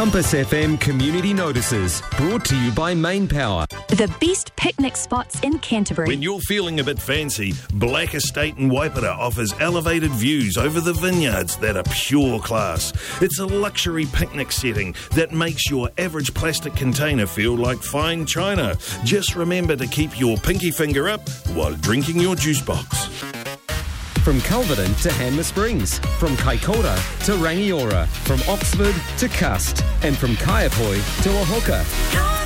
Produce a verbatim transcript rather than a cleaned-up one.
Compass F M Community Notices, brought to you by Main Power. The best picnic spots in Canterbury. When you're feeling a bit fancy, Black Estate in Waipara offers elevated views over the vineyards that are pure class. It's a luxury picnic setting that makes your average plastic container feel like fine china. Just remember to keep your pinky finger up while drinking your juice box. From Culverton to Hanmer Springs, from Kaikoura to Rangiora, from Oxford to Cust, and from Kaiapoi to Ohoka.